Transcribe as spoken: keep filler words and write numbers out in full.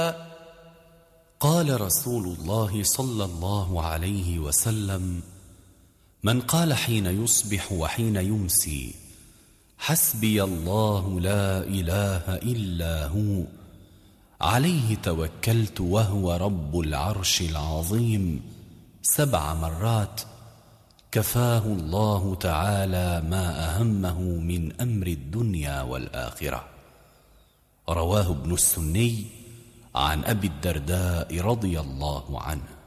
قال رسول الله صلى الله عليه وسلم: من قال حين يصبح وحين يمسي: حسبي الله لا إله إلا هو عليه توكلت وهو رب العرش العظيم سبع مرات، كفاه الله تعالى ما أهمه من أمر الدنيا والآخرة. رواه ابن السني عن أبي الدرداء رضي الله عنه.